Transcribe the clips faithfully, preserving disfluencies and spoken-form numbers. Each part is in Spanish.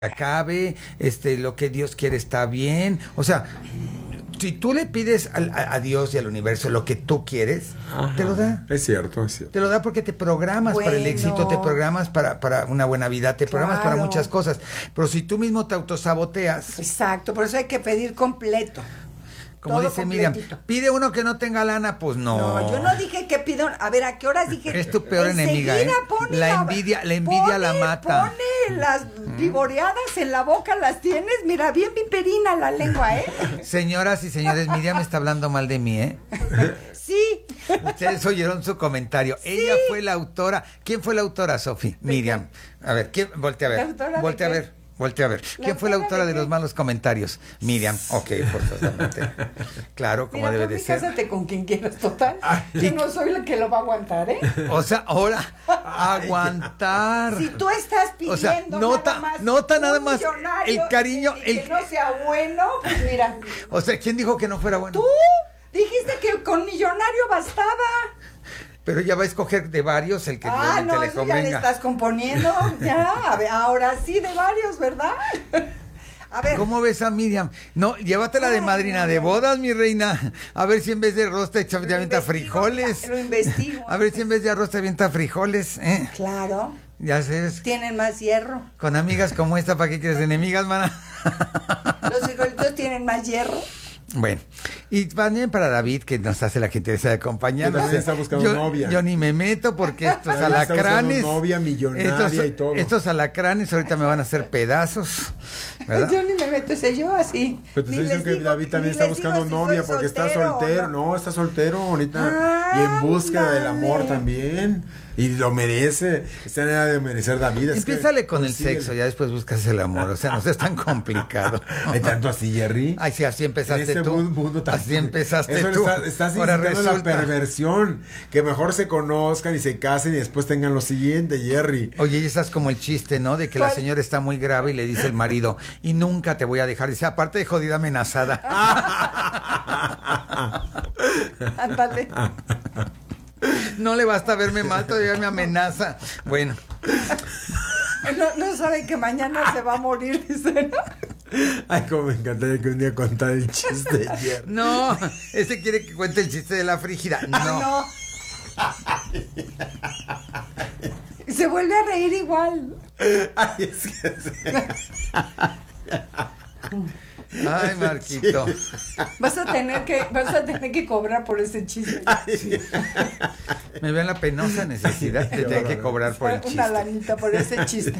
acabe, este, lo que Dios quiere está bien. O sea, si tú le pides al, a, a Dios y al universo lo que tú quieres, ajá, te lo da. Es cierto, es cierto. Te lo da porque te programas bueno. para el éxito, te programas para, para una buena vida, te claro. programas para muchas cosas. Pero si tú mismo te autosaboteas. Exacto, por eso hay que pedir completo. Como todo dice Miriam, pide uno que no tenga lana, pues no. No, yo no dije que pido. A ver, ¿a qué horas dije? Es tu peor enemiga, ¿eh? Pone la envidia, la envidia pone, la mata. Pone las vivoreadas en la boca, las tienes. Mira, bien piperina la lengua, ¿eh? Señoras y señores, Miriam está hablando mal de mí, ¿eh? Sí. Ustedes oyeron su comentario. Sí. Ella fue la autora. ¿Quién fue la autora, Sofi? Miriam. A ver, ¿quién? Voltea a ver. Voltea a ver. Voltea a ver. ¿Quién fue la autora de, de los malos comentarios? Miriam. Ok, forzosamente. Claro, como Mira, debe de de ser. Cásate con quien quieras, total. Ay, yo no soy la que lo va a aguantar, ¿eh? O sea, ahora, aguantar. Si tú estás pidiendo, o sea, nota, nada más nota nada más el cariño. Y, y el... que no sea bueno, pues mira. O sea, ¿quién dijo que no fuera bueno? Tú dijiste que con millonario bastaba. Pero ya va a escoger de varios el que, ah, el no, que le eso convenga. Ya le estás componiendo, ya, a ver, ahora sí de varios, ¿verdad? A ver. ¿Cómo ves a Miriam? No, llévatela de madrina de bodas, mi reina. A ver si en vez de arroz te, te avienta frijoles. Lo investigo. A ver si en vez de arroz te avienta frijoles, ¿eh? Claro. Ya sabes. Tienen más hierro. Con amigas como esta, ¿para qué quieres enemigas, mana? Los frijolitos tienen más hierro. Bueno, y también para David, que nos hace la gentileza de acompañarnos. También está buscando yo, novia. Yo ni me meto porque estos también alacranes. Está novia millonaria estos, y todo. Estos alacranes ahorita me van a hacer pedazos. ¿Verdad? Yo ni me meto, sé yo así. Pero te estoy diciendo que digo, David también está buscando novia porque soltero, está soltero. No, no, está soltero ahorita. Ah, y en búsqueda dale. del amor también. Y lo merece. Está en edad de merecer David. Empiézale con el sexo, ya después buscas el amor. O sea, no es tan complicado. ¿Hay tanto así, Jerry? Ay, sí, así empezaste este tú. Mundo tan... Así empezaste Eso tú. Está, estás Ahora resulta la perversión. Que mejor se conozcan y se casen y después tengan lo siguiente, Jerry. Oye, y estás como el chiste, ¿no? De que la señora está muy grave y le dice el marido, y nunca te voy a dejar. Dice, aparte de jodida amenazada. Ándale. No le basta verme mal, todavía me amenaza. Bueno. No, no sabe que mañana se va a morir, dice, ¿no? Ay, cómo me encantaría que un día contara el chiste. No, ese quiere que cuente el chiste de la frígida. No. No. Se vuelve a reír igual. Ay, es que sí. Ay, Marquito. Vas a tener que, vas a tener que cobrar por ese chiste. Sí. Me veo en la penosa necesidad de tener que cobrar por el chiste. Una lanita por ese chiste.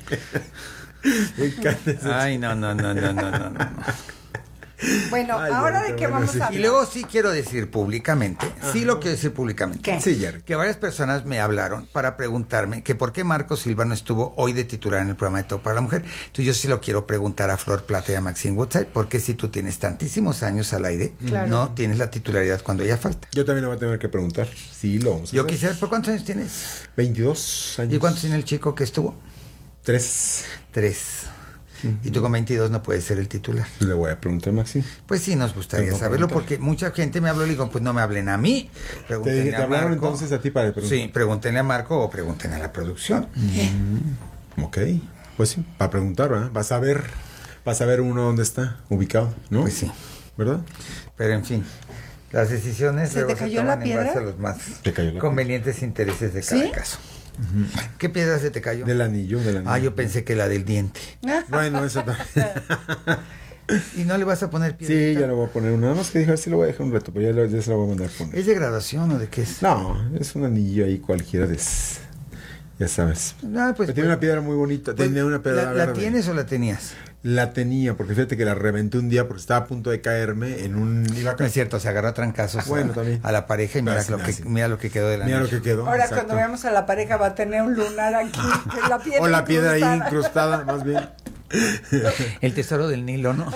Ay, no, no, no, no, no, no, no. Bueno, Ay, ahora ya, de qué bueno, vamos sí. a hablar. Y luego sí quiero decir públicamente, ajá, sí lo quiero decir públicamente. ¿Qué? Sí, Jerry. Que varias personas me hablaron para preguntarme que por qué Marco Silva no estuvo hoy de titular en el programa de Todo para la Mujer. Entonces yo sí lo quiero preguntar a Flor Plata y a Maxine Woodside, porque si tú tienes tantísimos años al aire, claro, no tienes la titularidad cuando ella falta. Yo también lo voy a tener que preguntar. Sí, lo vamos a Yo hacer. quisiera, ¿por cuántos años tienes? veintidós años. ¿Y cuántos tiene el chico que estuvo? Tres. Tres. Uh-huh. Y tú con veintidós no puedes ser el titular. Le voy a preguntar, Maxi. Pues sí, nos gustaría saberlo, porque mucha gente me habló y digo, pues no me hablen a mí. Pregúntenle ¿Te, te a hablaron Marco. Entonces a ti para preguntar? Sí, pregúntenle a Marco o pregúntenle a la producción. Mm, ok, pues sí, para preguntar, ¿verdad? Vas a ver, vas a ver uno dónde está ubicado, ¿no? Pues sí. ¿Verdad? Pero en fin, las decisiones ¿Se te se cayó toman la piedra? en base a los más ¿Te cayó la convenientes intereses de cada ¿Sí? caso. Uh-huh. ¿Qué piedra se te cayó? Del anillo, del anillo. Ah, yo pensé que la del diente. Bueno, eso también. ¿Y no le vas a poner piedra? Sí, ya le voy a poner una. Nada más que dije, a ver si lo voy a dejar un reto, pero ya, ya se lo voy a mandar a poner. ¿Es de graduación o de qué es? No, es un anillo ahí cualquiera de... Ya sabes. Ah, pues, pero tiene pues, una piedra muy bonita. Pues, tiene una piedra ¿La, verde. ¿La tienes o la tenías? La tenía, porque fíjate que la reventé un día porque estaba a punto de caerme en un... Iba a no es cierto, se agarró a trancazos bueno, a, también. a la pareja y mira, Así, lo que, así. mira lo que quedó de la Mira lo que quedó. Ahora exacto. cuando veamos a la pareja va a tener un lunar aquí. La piedra o la piedra incrustada. ahí incrustada, más bien. El tesoro del Nilo, ¿no?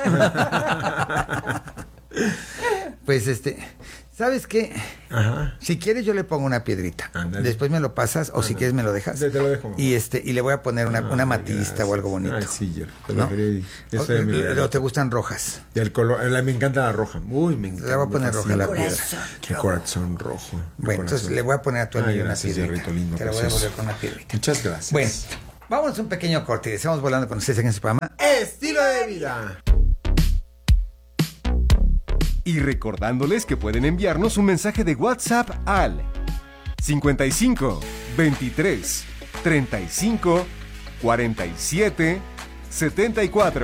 Pues este... ¿Sabes qué? Ajá. Si quieres yo le pongo una piedrita. Ándale. Después me lo pasas o Ándale. Si quieres me lo dejas. Te, te lo dejo. Y este y le voy a poner una, ah, una matista gracias. O algo bonito. Ay, sí, ya. Te ¿no? lo ¿O, o te gustan rojas? Y el color, la, me encanta la roja. Uy, me encanta. Le voy a poner roja la piedra. El corazón rojo. Bueno, entonces le voy a poner a tu anillo una piedrita. Lindo, te la voy a devolver con una piedrita. Muchas gracias. Bueno, Vamos a un pequeño corte y estamos volando con ustedes en este programa Estilo de Vida. Y recordándoles que pueden enviarnos un mensaje de WhatsApp al cincuenta y cinco, veintitrés, treinta y cinco, cuarenta y siete, setenta y cuatro.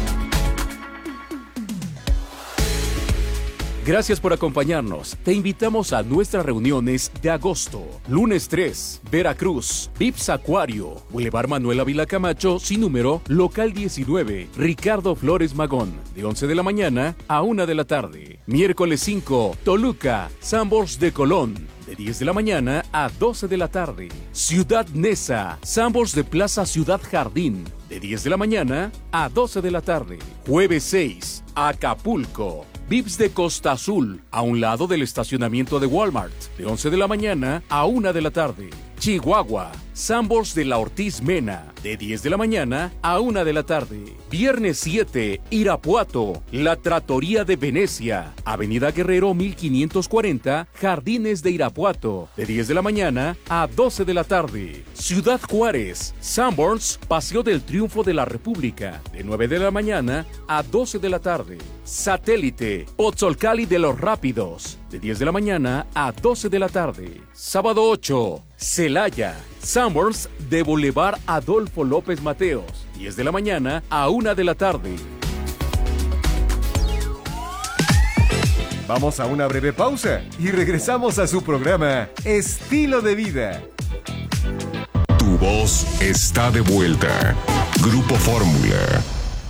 Gracias por acompañarnos. Te invitamos a nuestras reuniones de agosto. Lunes tres, Veracruz, Vips Acuario, Boulevard Manuel Ávila Camacho, sin número, local diecinueve, Ricardo Flores Magón, de once de la mañana a una de la tarde. Miércoles cinco, Toluca, Sambors de Colón, de diez de la mañana a doce de la tarde. Ciudad Neza, Sambors de Plaza Ciudad Jardín, de diez de la mañana a doce de la tarde. Jueves seis, Acapulco, Vips de Costa Azul, a un lado del estacionamiento de Walmart, de once de la mañana a una de la tarde. Chihuahua, Sambors de la Ortiz Mena, de diez de la mañana a una de la tarde. Viernes siete, Irapuato, La Trattoria de Venecia, Avenida Guerrero mil quinientos cuarenta, Jardines de Irapuato, de diez de la mañana a doce de la tarde. Ciudad Juárez, Sanborns, Paseo del Triunfo de la República, de nueve de la mañana a doce de la tarde. Satélite, Pozzolcali de los Rápidos, de diez de la mañana a doce de la tarde. Sábado ocho, Celaya, Sanborns de Boulevard Adolfo López Mateos, diez de la mañana a una de la tarde. Vamos a una breve pausa y regresamos a su programa Estilo de Vida. Tu voz está de vuelta. Grupo Fórmula.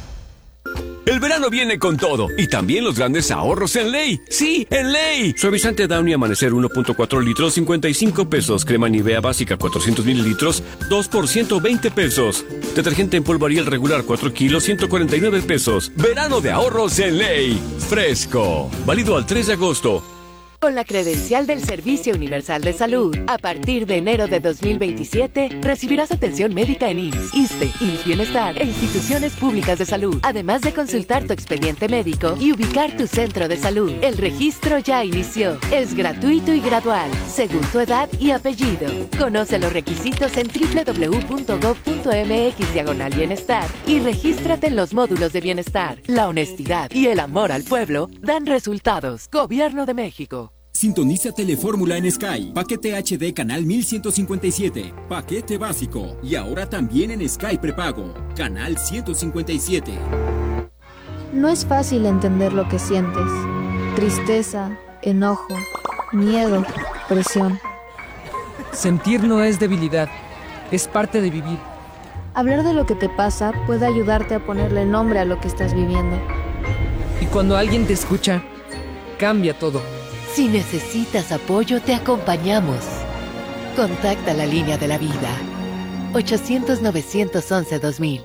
El verano viene con todo y también los grandes ahorros en Ley. ¡Sí, en Ley! Suavizante Downy Amanecer uno punto cuatro litros, cincuenta y cinco pesos. Crema Nivea básica cuatrocientos mililitros, dos por ciento veinte pesos. Detergente en polvo Ariel regular cuatro kilos, ciento cuarenta y nueve pesos. Verano de ahorros en Ley. Fresco. Válido al tres de agosto. Con la credencial del Servicio Universal de Salud, a partir de enero de dos mil veintisiete, recibirás atención médica en I M S S, ISSSTE, I M S S Bienestar e instituciones públicas de salud, además de consultar tu expediente médico y ubicar tu centro de salud. El registro ya inició. Es gratuito y gradual, según tu edad y apellido. Conoce los requisitos en doble u doble u doble u punto gob punto eme equis diagonal bienestar y regístrate en los módulos de bienestar. La honestidad y el amor al pueblo dan resultados. Gobierno de México. Sintoniza Telefórmula en Sky. Paquete H D canal mil ciento cincuenta y siete. Paquete básico. Y ahora también en Sky prepago. Canal ciento cincuenta y siete. No es fácil entender lo que sientes. Tristeza, enojo, miedo, presión. Sentir no es debilidad. Es parte de vivir. Hablar de lo que te pasa puede ayudarte a ponerle nombre a lo que estás viviendo. Y cuando alguien te escucha, cambia todo. Si necesitas apoyo, te acompañamos. Contacta la línea de la vida. ochocientos, novecientos once, dos mil.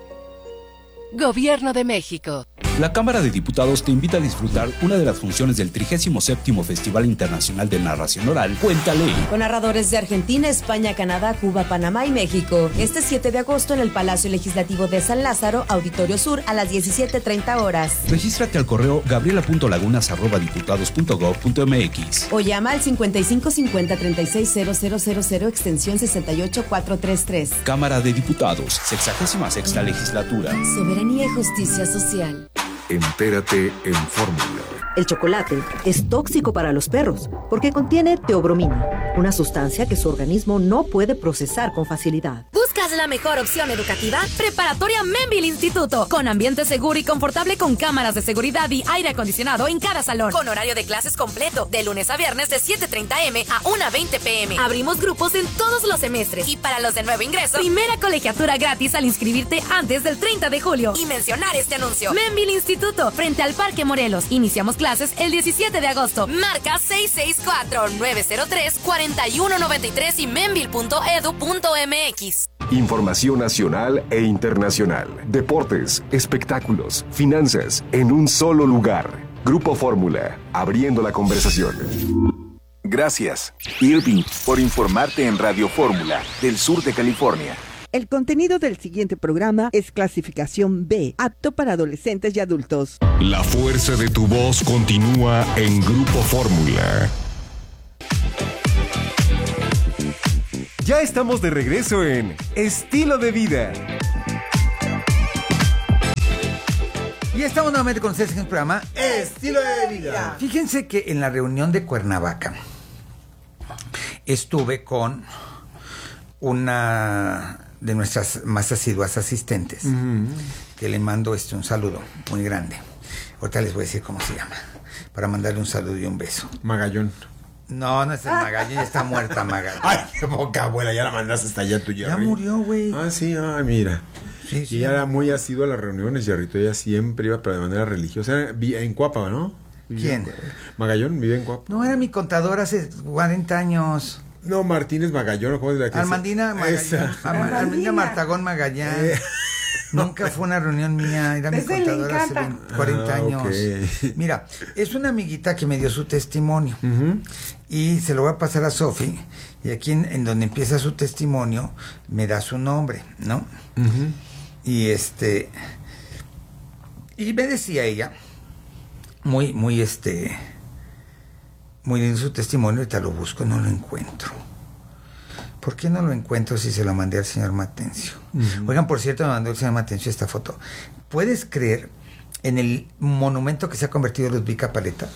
Gobierno de México. La Cámara de Diputados te invita a disfrutar una de las funciones del trigésimo séptimo Festival Internacional de Narración Oral, Cuéntale. Con narradores de Argentina, España, Canadá, Cuba, Panamá y México. Este siete de agosto en el Palacio Legislativo de San Lázaro, Auditorio Sur, a las diecisiete treinta horas. Regístrate al correo gabriela punto lagunas arroba diputados punto gob punto eme equis. O llama al cincuenta y cinco cincuenta treinta y seis cero cero cero cero extensión sesenta y ocho cuatrocientos treinta y tres. Cámara de Diputados, sexagésima sexta legislatura. Soberanía y justicia social. Entérate en Fórmula. El chocolate es tóxico para los perros porque contiene teobromina, una sustancia que su organismo no puede procesar con facilidad. ¿Buscas la mejor opción educativa? Preparatoria Membil Instituto, con ambiente seguro y confortable con cámaras de seguridad y aire acondicionado en cada salón, con horario de clases completo, de lunes a viernes de siete treinta eme a una veinte peme. Abrimos grupos en todos los semestres y para los de nuevo ingreso, primera colegiatura gratis al inscribirte antes del treinta de julio y mencionar este anuncio. Membil Instituto, frente al Parque Morelos. Iniciamos clases el diecisiete de agosto. Marca seis seis cuatro, nueve cero tres, cuatro uno nueve tres y membil punto edu punto eme equis. Información nacional e internacional. Deportes, espectáculos, finanzas, en un solo lugar. Grupo Fórmula, abriendo la conversación. Gracias, Irving, por informarte en Radio Fórmula, del sur de California. El contenido del siguiente programa es clasificación B, apto para adolescentes y adultos. La fuerza de tu voz continúa en Grupo Fórmula. Ya estamos de regreso en Estilo de Vida. Y estamos nuevamente con ustedes en el programa Estilo de Vida. Fíjense que en la reunión de Cuernavaca estuve con una de nuestras más asiduas asistentes, uh-huh. que le mando este un saludo muy grande. Ahorita les voy a decir cómo se llama, para mandarle un saludo y un beso. Magallón. No, no es el Magallón, ya está muerta Magallón. Ay, qué poca abuela, ya la mandaste hasta allá tu Jerry. Ya murió, güey. Ah, sí, ah, mira. Sí, sí. Y ella era muy asidua a las reuniones, Jerrito. Ella siempre iba, pero de manera religiosa. Era en Cuapa, ¿no? ¿Quién? Magallón vive en Cuapa. No, era mi contador hace cuarenta años. No, Martínez Magallón, ¿cómo es la que Armandina Magallón. Armandina Martagón Magallán. Eh. Nunca fue una reunión mía, era mi contadora hace veinte, cuarenta ah, años. Okay. Mira, es una amiguita que me dio su testimonio, uh-huh. y se lo voy a pasar a Sofi, y aquí en, en donde empieza su testimonio me da su nombre, ¿no? Uh-huh. Y este, y me decía ella, muy, muy este, muy lindo su testimonio, ahorita lo busco, no lo encuentro. ¿Por qué no lo encuentro si se lo mandé al señor Matencio? Uh-huh. Oigan, por cierto, me mandó el señor Matencio esta foto. ¿Puedes creer en el monumento que se ha convertido en Ludvika Paleta?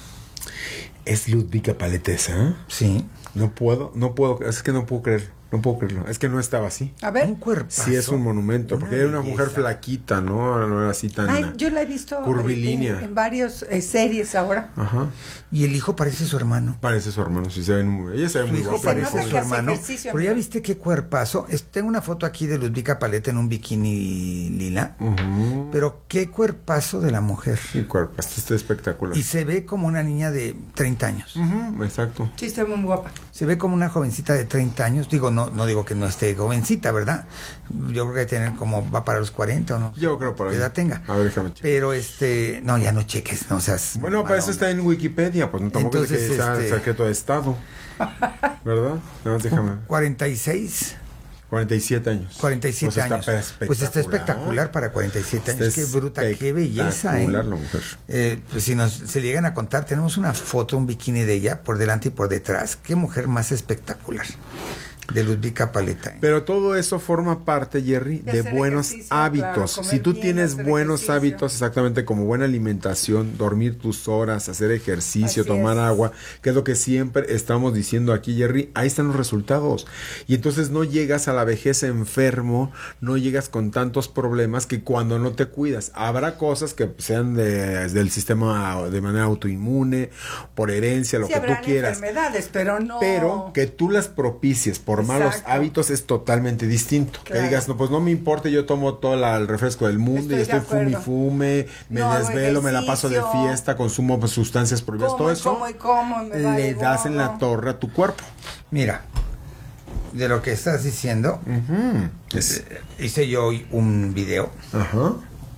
¿Es Ludvika Paleta esa? ¿Eh? Sí. No puedo, no puedo, es que no puedo creer. No puedo creerlo. Es que no estaba así. A ver. Un cuerpazo. Sí, es un monumento. Porque era una mujer flaquita, ¿no? No era así tan... Ay, yo la he visto curvilínea. En, en varias eh, series ahora. Ajá. Y el hijo parece su hermano. Parece su hermano, sí se ven muy... Ella se ve su muy hijo guapa. parece no, su hermano. Pero ya viste qué cuerpazo. Es, tengo una foto aquí de Ludvika Paleta en un bikini lila. Uh-huh. Pero qué cuerpazo de la mujer. Sí, cuerpazo. Está espectacular. Y se ve como una niña de treinta años. Uh-huh. Exacto. Sí, está muy guapa. Se ve como una jovencita de treinta años. Digo, no, no digo que no esté jovencita, ¿verdad? Yo creo que tener como va para los cuarenta, ¿o no? Yo creo por ahí. ¿Qué edad tenga? A ver, déjame checar. Pero este, no, ya no cheques, no seas... Bueno, para eso está en Wikipedia, pues no tampoco es que sea este... secreto de Estado, ¿verdad? No, déjame. cuarenta y seis cuarenta y siete años. cuarenta y siete pues años. Está pues está espectacular para cuarenta y siete años. Qué bruta, qué belleza, ¿eh? La mujer. Eh, pues si nos se llegan a contar, tenemos una foto, un bikini de ella por delante y por detrás. Qué mujer más espectacular. De Ludvika Paleta. Pero todo eso forma parte, Jerry, de, de buenos hábitos. Claro, si tú bien, tienes buenos ejercicio. hábitos, exactamente como buena alimentación, dormir tus horas, hacer ejercicio, Así tomar es. agua, que es lo que siempre estamos diciendo aquí, Jerry, ahí están los resultados. Y entonces no llegas a la vejez enfermo, no llegas con tantos problemas que cuando no te cuidas. Habrá cosas que sean de, del sistema de manera autoinmune, por herencia, lo sí, que tú quieras. Enfermedades, pero no. Pero que tú las propicies por Exacto. malos hábitos es totalmente distinto. Claro. Que digas, no, pues no me importa, yo tomo todo la, el refresco del mundo estoy y estoy fume y fume, me no, desvelo, me la paso de fiesta, consumo pues, sustancias prohibidas, todo eso como y como, me le das en la torre a tu cuerpo. Mira, de lo que estás diciendo, uh-huh. es, hice yo hoy un video. Ajá. Uh-huh.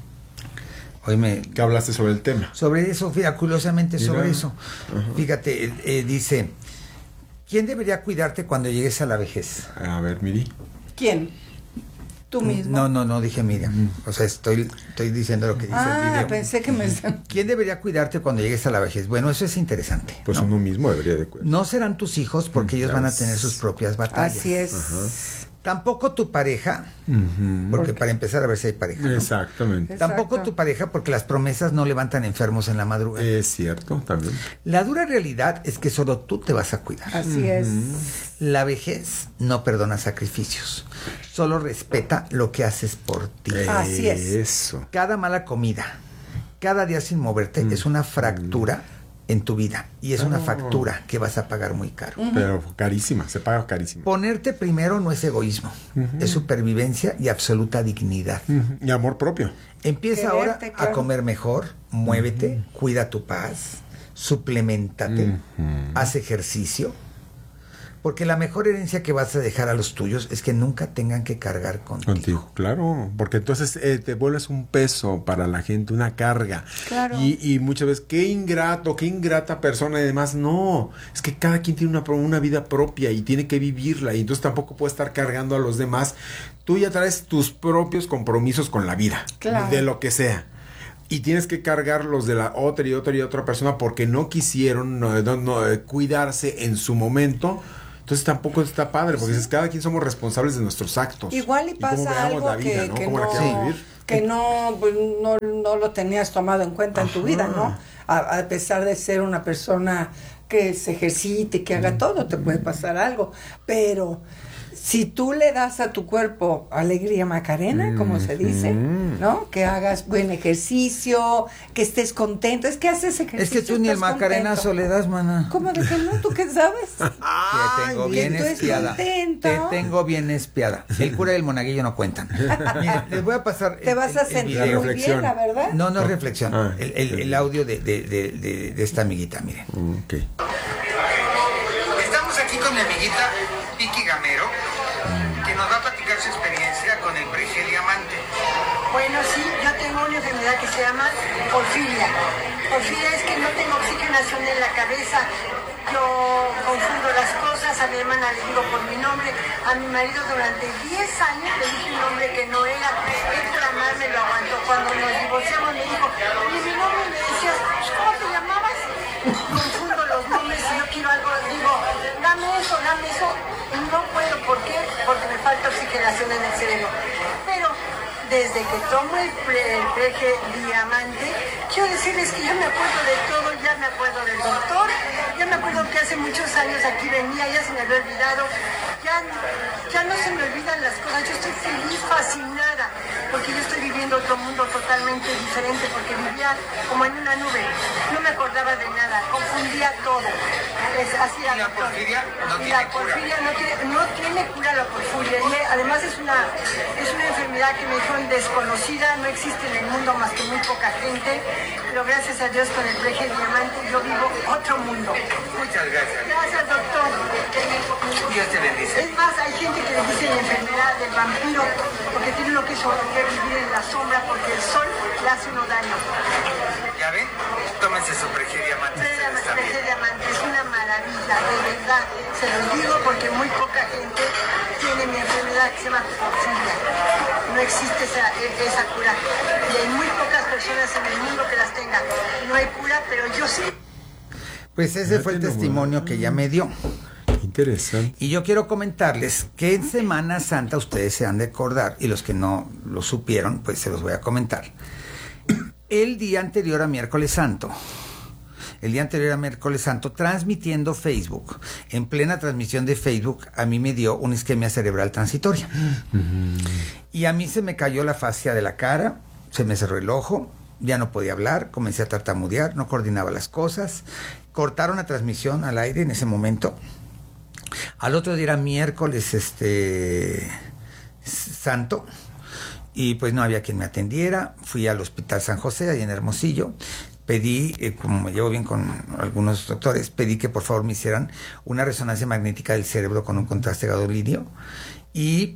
Hoy me... ¿Qué hablaste sobre el tema? Sobre eso, fíjate, curiosamente Mira. sobre eso. Uh-huh. Fíjate, eh, eh, dice... ¿Quién debería cuidarte cuando llegues a la vejez? A ver, Miri. ¿Quién? ¿Tú mismo? No, no, no dije Miriam. O sea, estoy, estoy diciendo lo que dice ah, el video. Ah, pensé que me... ¿Quién debería cuidarte cuando llegues a la vejez? Bueno, eso es interesante. Pues ¿no? uno mismo debería de cuidar. No serán tus hijos porque mm, ellos van a tener sus propias batallas. Así es. Ajá. Tampoco tu pareja, uh-huh. porque para empezar a ver si hay pareja. ¿no? Exactamente. Tampoco Exacto. tu pareja, porque las promesas no levantan enfermos en la madrugada. Es cierto, también. La dura realidad es que solo tú te vas a cuidar. Así uh-huh. es. La vejez no perdona sacrificios, solo respeta lo que haces por ti. Así es. Eso. Cada mala comida, cada día sin moverte, uh-huh. es una fractura en tu vida y es oh. una factura que vas a pagar muy caro. Uh-huh. Pero carísima, se paga carísima. Ponerte primero no es egoísmo, uh-huh. es supervivencia y absoluta dignidad. Uh-huh. Y amor propio. Empieza Quererte, ahora claro. a comer mejor, muévete, uh-huh. cuida tu paz, suplementate, uh-huh. haz ejercicio. Porque la mejor herencia que vas a dejar a los tuyos es que nunca tengan que cargar contigo. Contigo, claro. Porque entonces eh, te vuelves un peso para la gente, una carga. Claro. Y, y muchas veces, qué ingrato, qué ingrata persona y demás. No, es que cada quien tiene una, una vida propia y tiene que vivirla. Y entonces tampoco puede estar cargando a los demás. Tú ya traes tus propios compromisos con la vida. Claro. De lo que sea. Y tienes que cargar los de la otra y otra y otra persona porque no quisieron no, no, no, cuidarse en su momento. Entonces tampoco está padre, porque sí. cada quien somos responsables de nuestros actos. Igual y pasa algo vida, que, ¿no? que, no, sí. que no, pues, no, no lo tenías tomado en cuenta Ajá. en tu vida, ¿no? A, a pesar de ser una persona que se ejercite, que haga mm. todo, te puede pasar algo. Pero si tú le das a tu cuerpo alegría Macarena, mm, como se dice, mm. ¿no? Que hagas buen ejercicio, que estés contento. Es que haces ejercicio. Es que tú ni el Macarenazo contento. le das, mana. ¿Cómo de que no? ¿Tú qué sabes? Ay, te tengo bien espiada. Te tengo bien espiada. El cura y el monaguillo no cuentan. Miren, les voy a pasar. Te el, vas a sentir el muy bien, la verdad. No, no es reflexión. Ah, el, el, el audio de, de, de, de, de esta amiguita, miren. Okay. Estamos aquí con mi amiguita Vicky Gamero, que nos va a platicar su experiencia con el Prege Diamante. Bueno, sí, yo tengo una enfermedad que se llama porfiria. Porfiria es que no tengo oxigenación en la cabeza. Yo confundo las cosas, a mi hermana le digo por mi nombre, a mi marido durante diez años le dije un nombre que no era, él por amarme lo aguantó. Cuando nos divorciamos me dijo, y mi nombre me decías, ¿cómo te llamabas? Confundo los nombres, si yo quiero algo, digo, dame eso, dame eso, y no puedo, ¿por qué? Porque me falta oxigenación en el cerebro. Pero desde que tomo el, pre, el Prege Diamante, quiero decirles que ya me acuerdo de todo, ya me acuerdo del doctor, ya me acuerdo que hace muchos años aquí venía, ya se me había olvidado, ya, ya no se me olvidan las cosas, yo estoy feliz, fascinada, porque yo estoy viviendo otro mundo totalmente diferente, porque vivía como en una nube, no me acordaba de nada, confundía todo. Es así ¿Y la porfiria no y tiene la porfiria cura? No tiene, no tiene cura la porfiria, y además es una, es una enfermedad que me dijeron desconocida, no existe en el mundo más que muy poca gente, pero gracias a Dios con el Prege Diamante yo vivo otro mundo. Muchas gracias. Gracias, doctor. Dios te bendice. Es más, hay gente que le dice la enfermedad del vampiro porque tiene uno que sobreviver vivir en la sombra porque el sol le hace uno daño. ¿Ya ven? Tómense su Prege Diamante. Prege Diamante es una maravilla, de verdad. Se los digo porque muy poca gente tiene mi enfermedad que se llama porfiria. No existe esa, esa cura. Y hay muy pocas personas en el mundo que las tengan. No hay cura, pero yo sí. Pues ese fue el testimonio que ella me dio. Interesante. Y yo quiero comentarles que en Semana Santa ustedes se han de acordar, y los que no lo supieron, pues se los voy a comentar. El día anterior a Miércoles Santo, el día anterior a Miércoles Santo, transmitiendo Facebook, en plena transmisión de Facebook, a mí me dio una isquemia cerebral transitoria. Uh-huh. Y a mí se me cayó la fascia de la cara, se me cerró el ojo, ya no podía hablar, comencé a tartamudear, no coordinaba las cosas, cortaron la transmisión al aire en ese momento. Al otro día era miércoles este santo, y pues no había quien me atendiera. Fui al Hospital San José, ahí en Hermosillo. Pedí, eh, como me llevo bien con algunos doctores, pedí que por favor me hicieran una resonancia magnética del cerebro con un contraste gadolíneo, y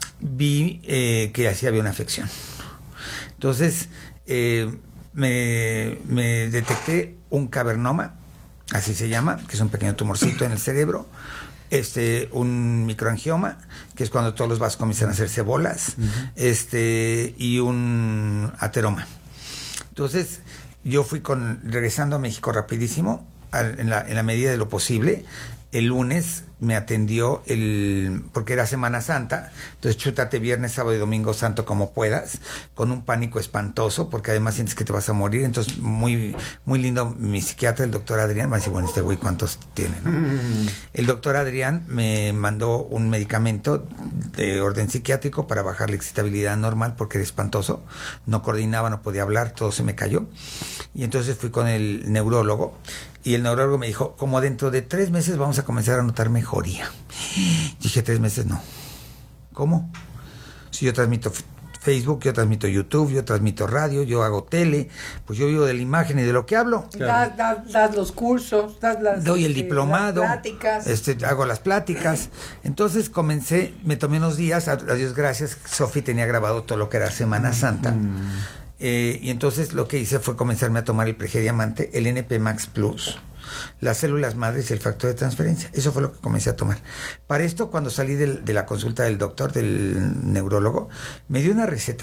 vi eh, que así había una afección. Entonces eh, me, me detecté un cavernoma, así se llama, que es un pequeño tumorcito en el cerebro, este, un microangioma, que es cuando todos los vasos comienzan a hacerse bolas, uh-huh. este, y un ateroma. Entonces yo fui con, regresando a México rapidísimo, a, en, la, en la medida de lo posible. El lunes me atendió, el porque era Semana Santa, entonces chútate viernes, sábado y domingo santo como puedas, con un pánico espantoso, porque además sientes que te vas a morir. Entonces muy muy lindo mi psiquiatra, el doctor Adrián, me dice, bueno, este güey cuántos tiene, ¿no? Mm. El doctor Adrián me mandó un medicamento de orden psiquiátrico para bajar la excitabilidad normal, porque era espantoso, no coordinaba, no podía hablar, todo se me cayó. Y entonces fui con el neurólogo, y el neurólogo me dijo, como dentro de tres meses vamos a comenzar a notar mejoría. Dije, tres meses no. ¿Cómo? Si yo transmito Facebook, yo transmito YouTube, yo transmito radio, yo hago tele, pues yo vivo de la imagen y de lo que hablo. Das, das, das los cursos, das las... Doy el diplomado, las pláticas. Este, hago las pláticas. Entonces comencé, me tomé unos días, a, a Dios gracias, Sofi tenía grabado todo lo que era Semana Santa. Mm. Eh, y entonces lo que hice fue comenzarme a tomar el Prege Diamante, el N P Max Plus, las células madres y el factor de transferencia. Eso fue lo que comencé a tomar. Para esto, cuando salí del, de la consulta del doctor, del neurólogo, me dio una receta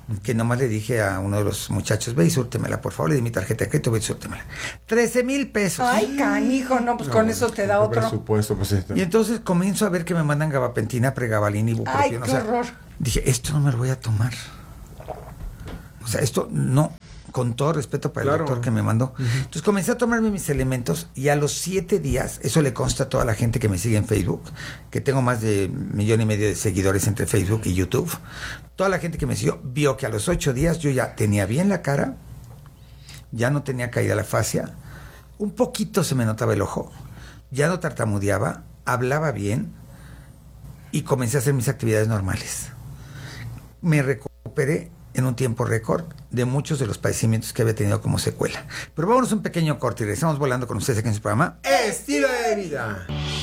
que nomás le dije a uno de los muchachos, ve y súrtemela, por favor, le di mi tarjeta de crédito, ve y súrtemela. trece mil pesos. Ay, canijo, no, pues no, con eso te da otro. Presupuesto, pues, esto. Y entonces comienzo a ver que me mandan gabapentina, pregabalina, ibuprofeno. Ay, qué horror. O sea, dije, esto no me lo voy a tomar. O sea, esto no, con todo respeto para claro. el doctor que me mandó. Uh-huh. Entonces comencé a tomarme mis elementos y a los siete días, eso le consta a toda la gente que me sigue en Facebook, que tengo más de un millón y medio de seguidores entre Facebook y YouTube. Toda la gente que me siguió vio que a los ocho días yo ya tenía bien la cara, ya no tenía caída la fascia, un poquito se me notaba el ojo, ya no tartamudeaba, hablaba bien y comencé a hacer mis actividades normales. Me recuperé en un tiempo récord de muchos de los padecimientos que había tenido como secuela. Pero vámonos un pequeño corte y regresamos volando con ustedes aquí en su programa Estilo de Vida.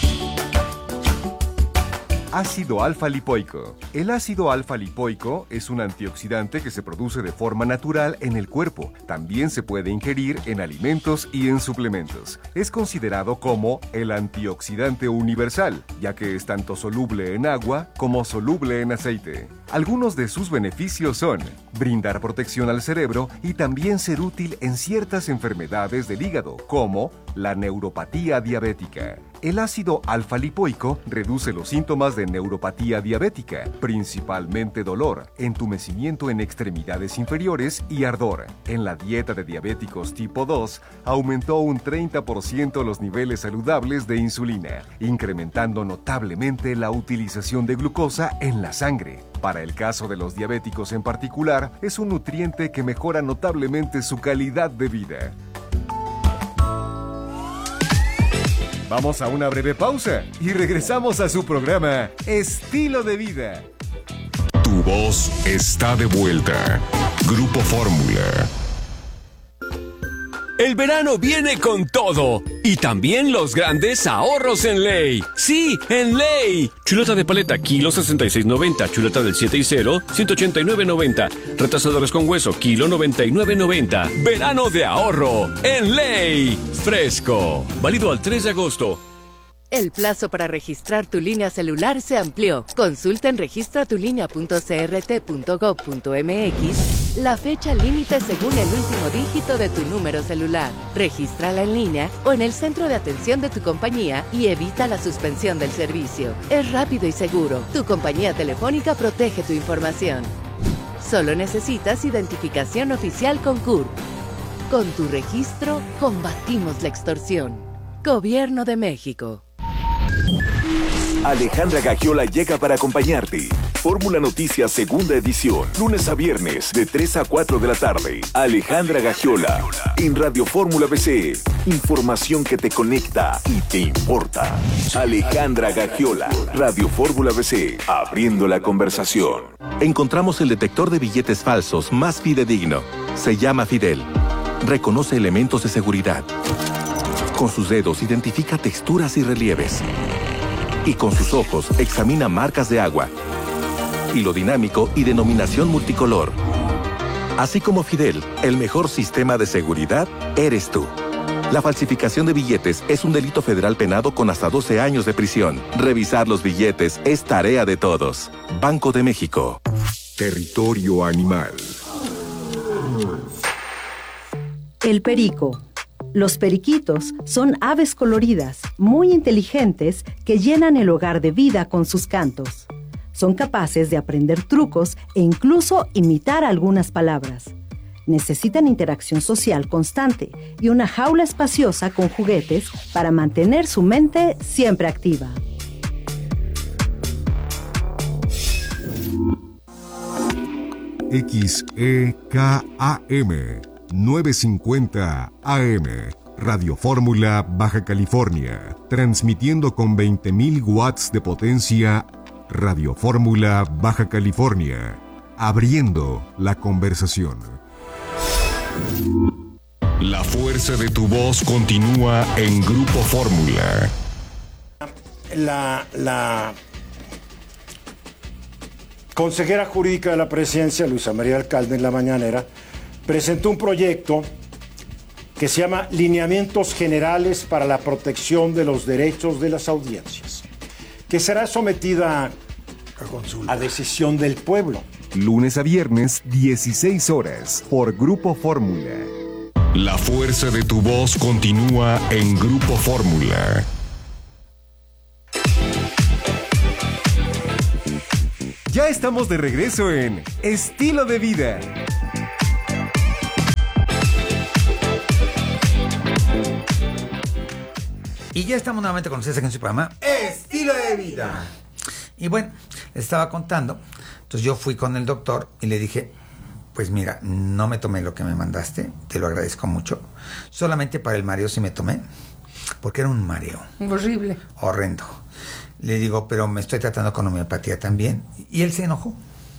Ácido alfa-lipoico. El ácido alfa-lipoico es un antioxidante que se produce de forma natural en el cuerpo. También se puede ingerir en alimentos y en suplementos. Es considerado como el antioxidante universal, ya que es tanto soluble en agua como soluble en aceite. Algunos de sus beneficios son brindar protección al cerebro y también ser útil en ciertas enfermedades del hígado, como la neuropatía diabética. El ácido alfa-lipoico reduce los síntomas de neuropatía diabética, principalmente dolor, entumecimiento en extremidades inferiores y ardor. En la dieta de diabéticos tipo dos, aumentó un treinta por ciento los niveles saludables de insulina, incrementando notablemente la utilización de glucosa en la sangre. Para el caso de los diabéticos en particular, es un nutriente que mejora notablemente su calidad de vida. Vamos a una breve pausa y regresamos a su programa Estilo de Vida. Tu voz está de vuelta. Grupo Fórmula. El verano viene con todo y también los grandes ahorros en Ley. Sí, en Ley. Chuleta de paleta, kilo sesenta y seis noventa. Chuleta del siete y cero, ciento ochenta y nueve noventa. Retrasadores con hueso, kilo noventa y nueve noventa. Verano de ahorro en Ley. Fresco. Válido al tres de agosto. El plazo para registrar tu línea celular se amplió. Consulta en registratulínea punto c r t punto gov punto m x la fecha límite según el último dígito de tu número celular. Regístrala en línea o en el centro de atención de tu compañía y evita la suspensión del servicio. Es rápido y seguro. Tu compañía telefónica protege tu información. Solo necesitas identificación oficial con C U R P. Con tu registro, combatimos la extorsión. Gobierno de México. Alejandra Gagiola llega para acompañarte. Fórmula Noticias Segunda Edición, lunes a viernes de tres a cuatro de la tarde. Alejandra Gagiola en Radio Fórmula B C. Información que te conecta y te importa. Alejandra Gagiola, Radio Fórmula B C, abriendo la conversación. Encontramos el detector de billetes falsos más fidedigno. Se llama Fidel. Reconoce elementos de seguridad. Con sus dedos identifica texturas y relieves. Y con sus ojos examina marcas de agua, hilo dinámico y denominación multicolor. Así como Fidel, el mejor sistema de seguridad eres tú. La falsificación de billetes es un delito federal penado con hasta doce años de prisión. Revisar los billetes es tarea de todos. Banco de México. Territorio animal. El perico. Los periquitos son aves coloridas, muy inteligentes, que llenan el hogar de vida con sus cantos. Son capaces de aprender trucos e incluso imitar algunas palabras. Necesitan interacción social constante y una jaula espaciosa con juguetes para mantener su mente siempre activa. X E K A M novecientos cincuenta A M, Radio Fórmula, Baja California, transmitiendo con veinte mil watts de potencia. Radio Fórmula, Baja California, abriendo la conversación. La fuerza de tu voz continúa en Grupo Fórmula. La, la consejera jurídica de la presidencia, Luisa María Alcalde, en la mañanera, presentó un proyecto que se llama Lineamientos Generales para la Protección de los Derechos de las Audiencias, que será sometida a, a decisión del pueblo. Lunes a viernes, dieciséis horas, por Grupo Fórmula. La fuerza de tu voz continúa en Grupo Fórmula. Ya estamos de regreso en Estilo de Vida. Y ya estamos nuevamente con ustedes aquí en su programa Estilo de Vida. Y bueno, les estaba contando. Entonces yo fui con el doctor y le dije, pues mira, no me tomé lo que me mandaste, te lo agradezco mucho. Solamente para el mareo sí me tomé, porque era un mareo. Horrible. Horrendo. Le digo, pero me estoy tratando con homeopatía también. Y él se enojó.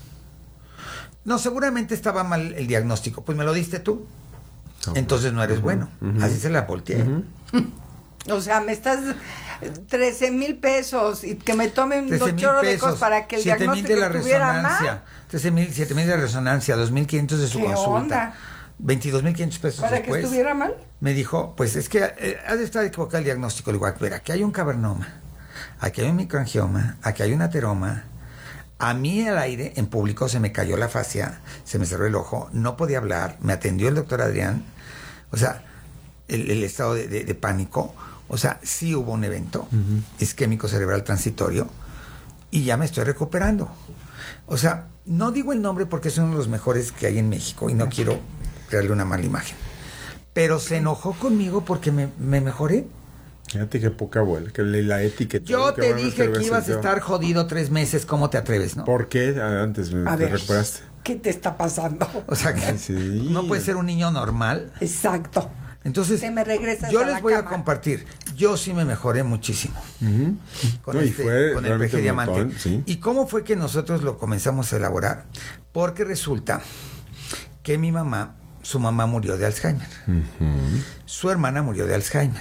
No, seguramente estaba mal el diagnóstico. Pues me lo diste tú. Entonces no eres uh-huh, bueno. Uh-huh. Así se la volteé. Uh-huh. O sea, me estás trece mil pesos y que me tomen un chorro de cosas para que el diagnóstico de la estuviera resonancia, mal. trece mil, siete mil de resonancia, dos mil quinientos de su ¿Qué consulta. Onda? veintidós mil quinientos pesos ¿Para después. que estuviera mal? Me dijo, pues es que eh, ha de estar equivocado el diagnóstico. Le digo, mira, aquí hay un cavernoma, aquí hay un microangioma, aquí hay un ateroma. A mí al aire, en público, se me cayó la fascia, se me cerró el ojo, no podía hablar, me atendió el doctor Adrián. O sea, el, el estado de, de, de pánico. O sea, sí hubo un evento uh-huh. isquémico cerebral transitorio y ya me estoy recuperando. O sea, no digo el nombre porque es uno de los mejores que hay en México y no quiero crearle una mala imagen. Pero se enojó conmigo porque me, me mejoré. Fíjate qué poca abuela, que la etiqueta. Yo te dije que ibas a estar jodido tres meses, ¿cómo te atreves, no? ¿Por qué antes me, a te ver, recuperaste? ¿Qué te está pasando? O sea, que sí. No puede ser un niño normal. Exacto. Entonces, me yo les voy cama. a compartir. Yo sí me mejoré muchísimo uh-huh. con, no, este, fue con el peje diamante. Montón, sí. ¿Y cómo fue que nosotros lo comenzamos a elaborar? Porque resulta que mi mamá, su mamá murió de Alzheimer. Uh-huh. Su hermana murió de Alzheimer.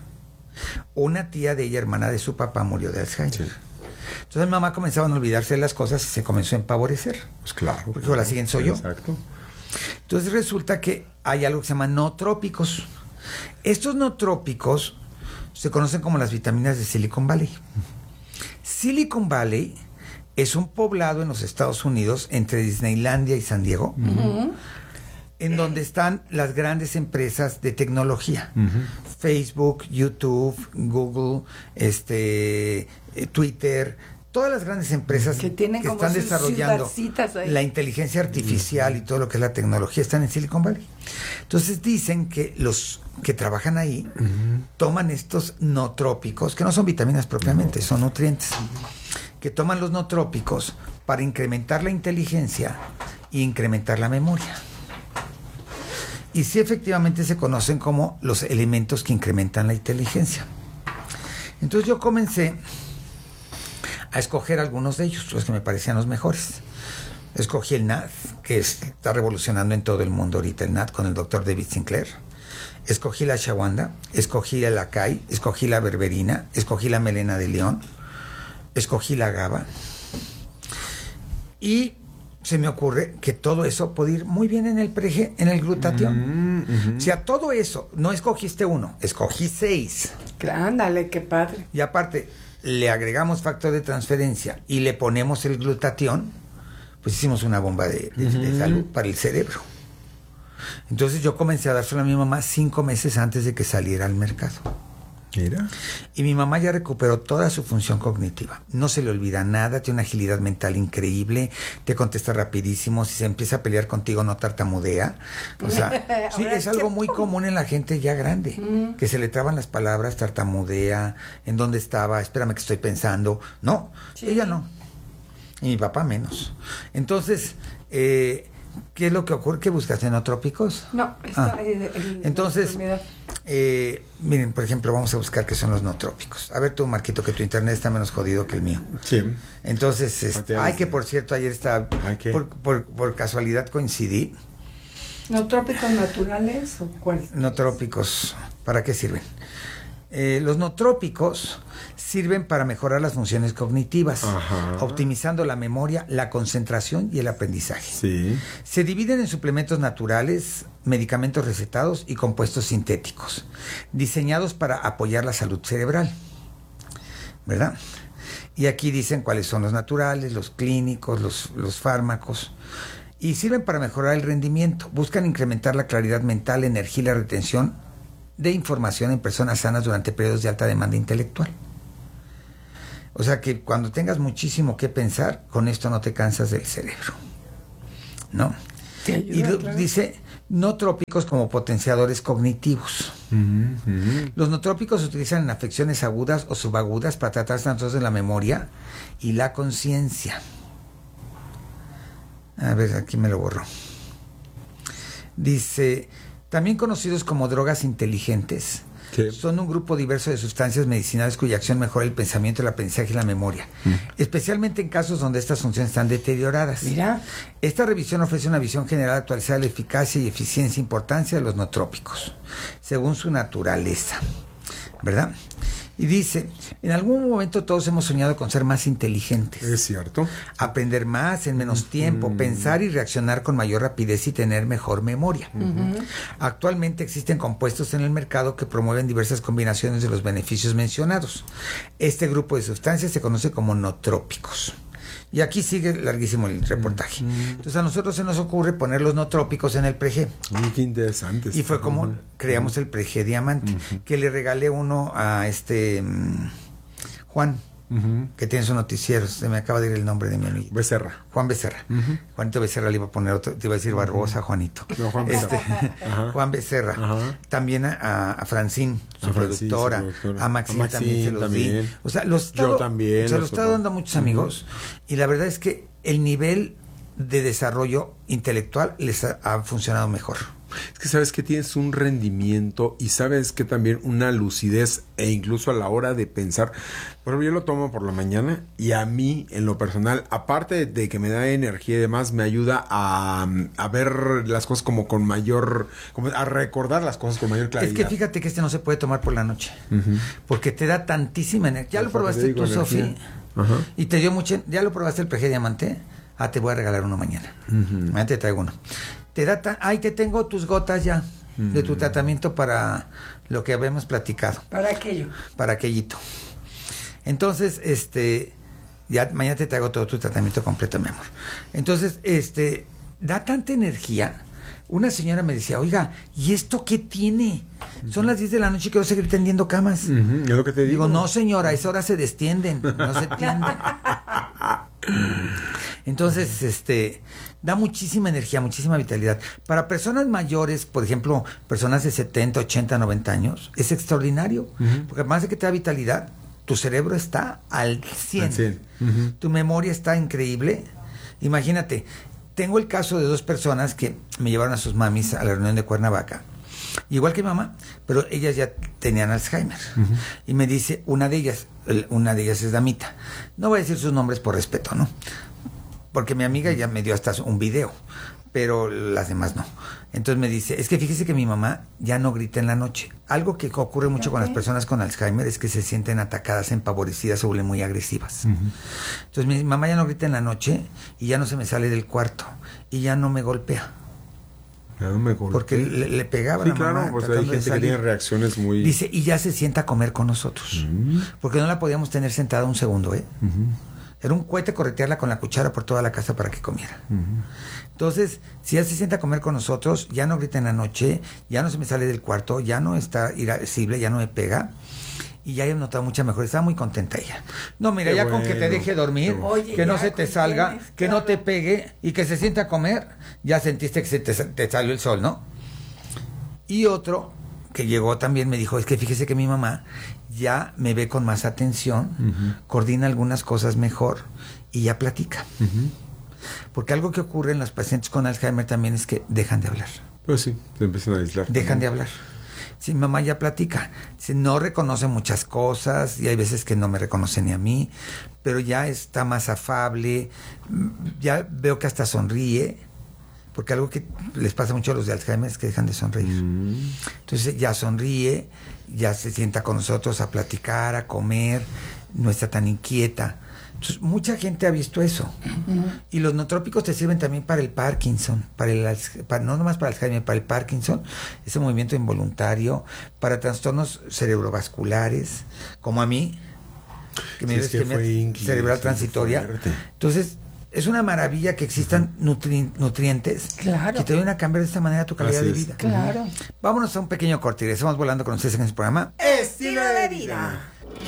Una tía de ella, hermana de su papá, murió de Alzheimer. Sí. Entonces mi mamá comenzaba a olvidarse de las cosas y se comenzó a empavorecer. Pues claro. Porque claro, la siguiente soy yo. Exacto. Entonces resulta que hay algo que se llama nootrópicos. Estos nootrópicos se conocen como las vitaminas de Silicon Valley. Silicon Valley es un poblado en los Estados Unidos entre Disneylandia y San Diego, uh-huh. en donde están las grandes empresas de tecnología. Uh-huh. Facebook, YouTube, Google, este, Twitter, todas las grandes empresas que, tienen que como están desarrollando la inteligencia artificial uh-huh. y todo lo que es la tecnología están en Silicon Valley. Entonces dicen que los que trabajan ahí uh-huh. toman estos nootrópicos, que no son vitaminas propiamente, no. son nutrientes, uh-huh. que toman los nootrópicos para incrementar la inteligencia e incrementar la memoria. Y sí, efectivamente se conocen como los elementos que incrementan la inteligencia. Entonces yo comencé a escoger algunos de ellos, los que me parecían los mejores. Escogí el N A D, que está revolucionando en todo el mundo ahorita, el N A D con el doctor David Sinclair. Escogí la ashwagandha, escogí el acai, escogí la berberina, escogí la melena de león, escogí la GABA. Y se me ocurre que todo eso puede ir muy bien en el preje, en el glutatión. Mm, uh-huh. O sea, todo eso, no escogiste uno, escogí seis. Ándale, qué padre. Y aparte, le agregamos factor de transferencia y le ponemos el glutatión, pues hicimos una bomba de, de, uh-huh. de salud para el cerebro. Entonces yo comencé a dárselo a mi mamá cinco meses antes de que saliera al mercado. Mira. Y mi mamá ya recuperó toda su función cognitiva. No se le olvida nada, tiene una agilidad mental increíble, te contesta rapidísimo, si se empieza a pelear contigo no tartamudea. O sea, sí, es algo muy común en la gente ya grande, mm. que se le traban las palabras, tartamudea, en dónde estaba, espérame que estoy pensando. No, sí. ella no. Y mi papá menos. Entonces, eh, ¿qué es lo que ocurre? ¿Qué buscaste? ¿Nootrópicos? No, está ah. el, el, Entonces, eh, miren, por ejemplo, vamos a buscar qué son los nootrópicos. A ver tú, Marquito, que tu internet está menos jodido que el mío. Sí. Entonces, este, ay, que por cierto, ayer está, por, por, por casualidad coincidí. ¿Nootrópicos naturales o cuáles? Nootrópicos, ¿para qué sirven? Eh, los nootrópicos sirven para mejorar las funciones cognitivas, Ajá. optimizando la memoria, la concentración y el aprendizaje. Sí. Se dividen en suplementos naturales, medicamentos recetados y compuestos sintéticos, diseñados para apoyar la salud cerebral, ¿verdad? Y aquí dicen cuáles son los naturales, los clínicos, los, los fármacos. Y sirven para mejorar el rendimiento. Buscan incrementar la claridad mental, energía y la retención de información en personas sanas durante periodos de alta demanda intelectual. O sea que cuando tengas muchísimo que pensar, con esto no te cansas del cerebro, ¿no? Ayuda, y lo, claro. Dice nootrópicos como potenciadores cognitivos. Uh-huh, uh-huh. Los nootrópicos se utilizan en afecciones agudas o subagudas para tratar trastornos de la memoria y la conciencia. A ver, aquí me lo borro. Dice, también conocidos como drogas inteligentes. ¿Qué? Son un grupo diverso de sustancias medicinales cuya acción mejora el pensamiento, el aprendizaje y la memoria, mm. especialmente en casos donde estas funciones están deterioradas. Mira. Esta revisión ofrece una visión general actualizada de la eficacia y eficiencia e importancia de los nootrópicos, según su naturaleza, ¿verdad? Y dice, en algún momento todos hemos soñado con ser más inteligentes. Es cierto. Aprender más en menos tiempo, mm. pensar y reaccionar con mayor rapidez y tener mejor memoria. Uh-huh. Actualmente existen compuestos en el mercado que promueven diversas combinaciones de los beneficios mencionados. Este grupo de sustancias se conoce como nootrópicos. Y aquí sigue larguísimo el reportaje. Mm. Entonces a nosotros se nos ocurre poner los nootrópicos en el Pre-G. Muy qué interesante. Y fue como uh-huh. creamos el Pre-G Diamante, uh-huh. que le regalé uno a este um, Juan, uh-huh. que tiene su noticiero. Se me acaba de ir el nombre de mi amigo. Becerra. Juan Becerra. Uh-huh. Juanito Becerra le iba a poner otro, te iba a decir Barbosa, uh-huh. Juanito. No, Juan Becerra. Este, uh-huh. Juan Becerra. Uh-huh. También a, a Francine, su a productora. Francine, a Maxine, a Maxine también se los también. di. O sea, los estado, Yo también. Se los está dando a muchos uh-huh. amigos. Y la verdad es que el nivel de desarrollo intelectual les ha, ha funcionado mejor. Es que sabes que tienes un rendimiento y sabes que también una lucidez e incluso a la hora de pensar. Por ejemplo, yo lo tomo por la mañana y a mí, en lo personal, aparte de que me da energía y demás, me ayuda a, a ver las cosas como con mayor, como a recordar las cosas con mayor claridad. Es que fíjate que este no se puede tomar por la noche, uh-huh. porque te da tantísima energía. ¿Ya lo probaste tú, Sofi? Uh-huh. Y te dio mucha, ¿ya lo probaste el Pre-G Diamante? Ah, te voy a regalar uno mañana. Uh-huh. Mañana te traigo uno. Te da ta- Ay, te tengo tus gotas ya uh-huh. de tu tratamiento para lo que habíamos platicado. Para aquello. Para aquellito. Entonces, este, ya mañana te traigo todo tu tratamiento completo, mi amor. Entonces, este, da tanta energía. Una señora me decía, oiga, ¿y esto qué tiene? Uh-huh. Son las diez de la noche y quiero seguir tendiendo camas. Uh-huh. Es lo que te digo. Digo, no, señora, a esa hora se destienden, no se tienden. Entonces, este, da muchísima energía, muchísima vitalidad. Para personas mayores, por ejemplo, personas de setenta, ochenta, noventa años, es extraordinario. Uh-huh. Porque además de que te da vitalidad, tu cerebro está al cien. Al cien. Uh-huh. Tu memoria está increíble. Imagínate, tengo el caso de dos personas que me llevaron a sus mamis a la reunión de Cuernavaca. Igual que mi mamá, pero ellas ya tenían Alzheimer. Uh-huh. Y me dice, una de ellas, una de ellas es Damita. No voy a decir sus nombres por respeto, ¿no? Porque mi amiga ya me dio hasta un video, pero las demás no. Entonces me dice, es que fíjese que mi mamá ya no grita en la noche. Algo que ocurre mucho con las personas con Alzheimer es que se sienten atacadas, empavorecidas, se vuelven muy agresivas. Uh-huh. Entonces mi mamá ya no grita en la noche y ya no se me sale del cuarto y ya no me golpea. Ya no me golpea. Porque le, le pegaba sí, a la mamá. Sí, claro, pues hay gente que tiene reacciones muy... Dice, y ya se sienta a comer con nosotros. Uh-huh. Porque no la podíamos tener sentada un segundo, ¿eh? Uh-huh. Era un cohete corretearla con la cuchara por toda la casa para que comiera. Uh-huh. Entonces, si ella se sienta a comer con nosotros, ya no grita en la noche, ya no se me sale del cuarto, ya no está irascible, ya no me pega. Y ya he notado mucha mejor. Estaba muy contenta ella. No, mira, qué ya bueno, con que te deje dormir, oye, que no se te salga, tienes, que claro. no te pegue y que se sienta a comer, ya sentiste que se te, te salió el sol, ¿no? Y otro que llegó también me dijo, es que fíjese que mi mamá ya me ve con más atención, uh-huh. coordina algunas cosas mejor y ya platica. Uh-huh. Porque algo que ocurre en los pacientes con Alzheimer también es que dejan de hablar. Pues sí, se empiezan a aislar. Dejan también. de hablar. Sí, mi mamá ya platica. Sí, no reconoce muchas cosas y hay veces que no me reconoce ni a mí, pero ya está más afable, ya veo que hasta sonríe. Porque algo que les pasa mucho a los de Alzheimer es que dejan de sonreír. Mm. Entonces ya sonríe, ya se sienta con nosotros a platicar, a comer, no está tan inquieta. Entonces mucha gente ha visto eso. Uh-huh. Y los nootrópicos te sirven también para el Parkinson, para el para, no nomás para el Alzheimer, para el Parkinson, ese movimiento involuntario, para trastornos cerebrovasculares, como a mí. que me dio sí, es isquemia que cerebral transitoria. Fuerte. Entonces, es una maravilla que existan nutri nutrientes claro. que te ayuden a cambiar de esta manera tu calidad Así de es. vida. Claro. Uh-huh. Vámonos a un pequeño corte y estamos volando con ustedes en este programa. Estilo de vida.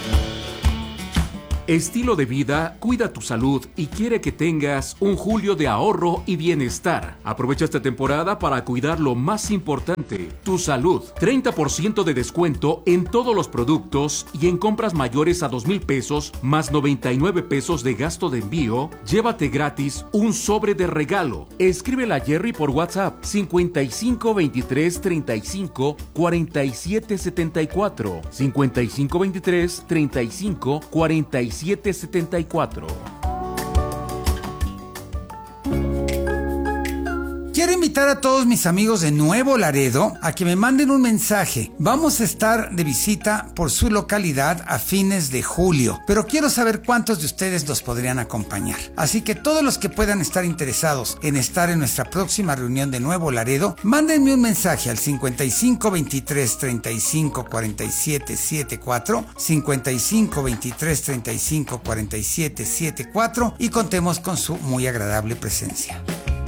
Estilo de vida cuida tu salud y quiere que tengas un julio de ahorro y bienestar. Aprovecha esta temporada para cuidar lo más importante, tu salud. treinta por ciento de descuento en todos los productos y en compras mayores a dos mil pesos más noventa y nueve pesos de gasto de envío. Llévate gratis un sobre de regalo. Escríbela a Jerry por WhatsApp cincuenta y cinco veintitrés treinta y cinco cuarenta y siete setenta y cuatro cincuenta y cinco veintitrés treinta y cinco cuarenta y siete setenta y cuatro. Quiero invitar a todos mis amigos de Nuevo Laredo a que me manden un mensaje. Vamos a estar de visita por su localidad a fines de julio, pero quiero saber cuántos de ustedes nos podrían acompañar. Así que todos los que puedan estar interesados en estar en nuestra próxima reunión de Nuevo Laredo, mándenme un mensaje al cincuenta y cinco veintitrés treinta y cinco cuarenta y siete setenta y cuatro, cincuenta y cinco veintitrés treinta y cinco cuarenta y siete setenta y cuatro y contemos con su muy agradable presencia.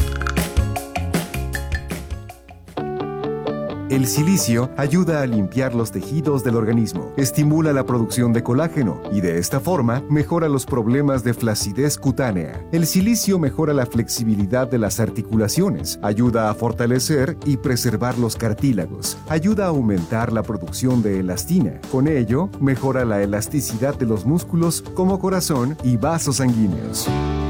El silicio ayuda a limpiar los tejidos del organismo, estimula la producción de colágeno y de esta forma mejora los problemas de flacidez cutánea. El silicio mejora la flexibilidad de las articulaciones, ayuda a fortalecer y preservar los cartílagos, ayuda a aumentar la producción de elastina. Con ello, mejora la elasticidad de los músculos como corazón y vasos sanguíneos.